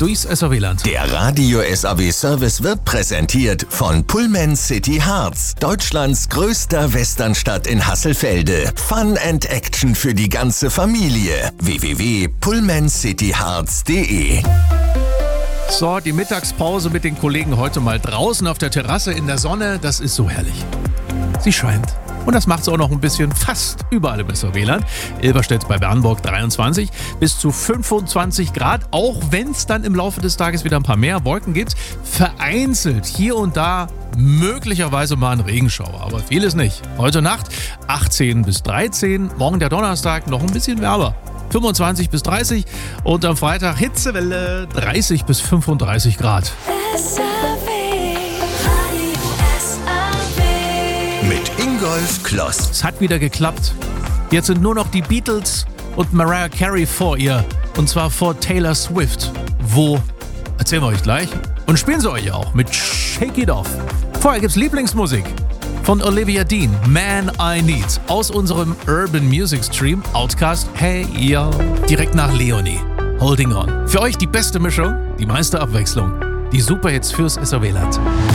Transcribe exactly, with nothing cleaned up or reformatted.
durchs S A W-Land. Der Radio S A W-Service wird präsentiert von Pullman City Harz, Deutschlands größter Westernstadt in Hasselfelde. Fun and Action für die ganze Familie. w w w punkt pullman city harz punkt de. So, die Mittagspause mit den Kollegen heute mal draußen auf der Terrasse in der Sonne, das ist so herrlich. Sie scheint. Und das macht es auch noch ein bisschen fast überall im S A W-Land. Elberstedt bei Bernburg dreiundzwanzig bis zu fünfundzwanzig Grad, auch wenn es dann im Laufe des Tages wieder ein paar mehr Wolken gibt. Vereinzelt hier und da möglicherweise mal ein Regenschauer, aber vieles nicht. Heute Nacht achtzehn bis dreizehn, morgen der Donnerstag noch ein bisschen wärmer. fünfundzwanzig bis dreißig und am Freitag Hitzewelle dreißig bis fünfunddreißig Grad. Mit Ingolf Kloss. Es hat wieder geklappt. Jetzt sind nur noch die Beatles und Mariah Carey vor ihr. Und zwar vor Taylor Swift. Wo? Erzählen wir euch gleich. Und spielen sie euch auch mit Shake It Off. Vorher gibt's Lieblingsmusik von Olivia Dean, Man I Need. Aus unserem Urban Music Stream, Outcast, Hey Yo. Direkt nach Leonie, Holding On. Für euch die beste Mischung, die meiste Abwechslung. Die Superhits fürs S A W-Land.